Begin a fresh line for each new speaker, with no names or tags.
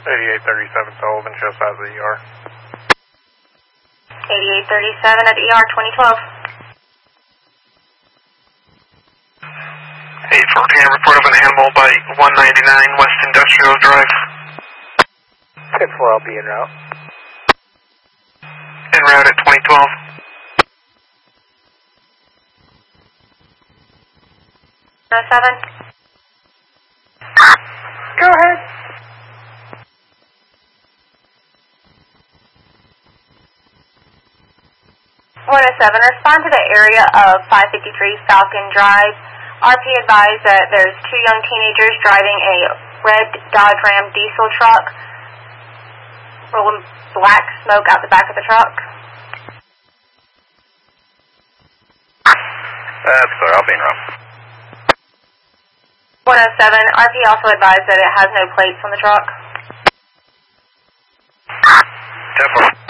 8837 Sullivan, just out of the ER.
8837 at ER 2012.
814, report of an animal by 199 West Industrial Drive.
10-4, I'll be en route.
En route at 2012.
Seven.
Go ahead.
Respond to the area of 553 Falcon Drive. RP advised that there's two young teenagers driving a red Dodge Ram diesel truck, rolling black smoke out the back of the truck.
Sorry, I'll be en route.
107, RP also advised that it has no plates on the truck.
10-4.